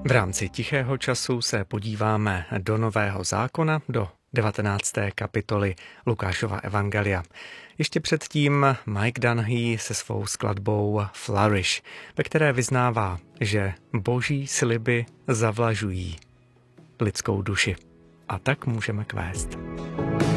V rámci Tichého času se podíváme do Nového zákona, do 19. kapitoly Lukášova evangelia. Ještě předtím Mike Dunhey se svou skladbou Flourish, ve které vyznává, že boží sliby zavlažují lidskou duši. A tak můžeme kvést.